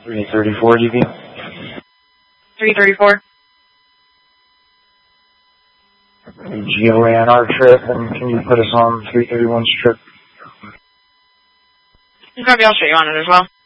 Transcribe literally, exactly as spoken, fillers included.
three thirty-four D B. three thirty-four. Geo ran our trip, and can you put us on three thirty-one's trip? Copy, I'll show you on it as well.